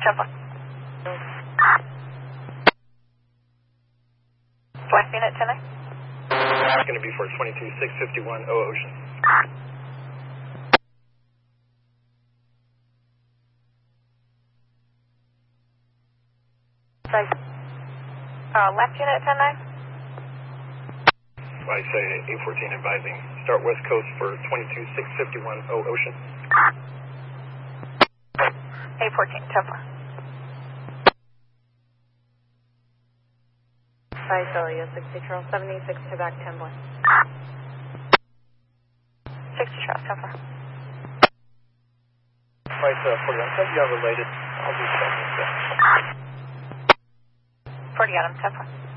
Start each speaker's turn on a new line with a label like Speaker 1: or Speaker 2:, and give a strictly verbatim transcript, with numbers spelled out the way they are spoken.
Speaker 1: ten four. Flight unit ten nine.
Speaker 2: It's going to be for twenty-two six fifty-one O Ocean.
Speaker 1: Uh, left unit ten nine.
Speaker 2: I say A fourteen advising. Start west coast for twenty-two six fifty-one O Ocean.
Speaker 1: A fourteen, ten four.
Speaker 3: Five Celia, sixty Charles, seventy-six Quebec, ten one.
Speaker 1: sixty Charles, ten four.
Speaker 2: Flight uh, forty-one, so you are related. I'll do something.
Speaker 1: forty Adam, ten four.